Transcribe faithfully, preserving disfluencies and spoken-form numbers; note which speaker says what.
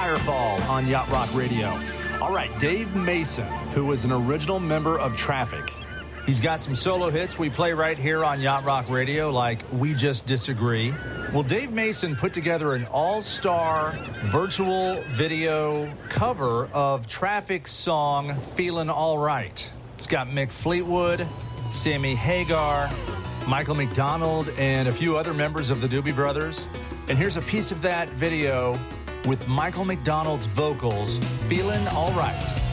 Speaker 1: Firefall on Yacht Rock Radio. All right, Dave Mason, who was an original member of Traffic. He's got some solo hits we play right here on Yacht Rock Radio, like We Just Disagree. Well, Dave Mason put together an all-star virtual video cover of Traffic's song, Feelin' All Right. It's got Mick Fleetwood, Sammy Hagar, Michael McDonald, and a few other members of the Doobie Brothers. And here's a piece of that video with Michael McDonald's vocals, Feelin' All Right.